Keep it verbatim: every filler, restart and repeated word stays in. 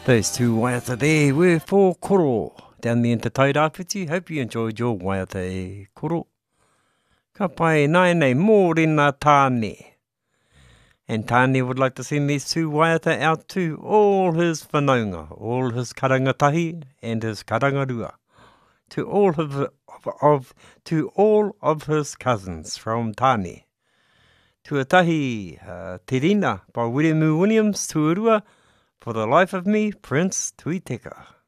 Those two waiata there were for koro down the into Tairāwhiti. Hope you enjoyed your waiata e koro. Ka pai nai nei mōrena tāne. And Tāne would like to send these two waiata out to all his whanaunga, all his karangatahi and his karangarua. To all of, of, of to all of his cousins from Tāne. Tuatahi uh, Te Rina by William Williams, Tuarua, For the Life of Me, Prince Tuiteka.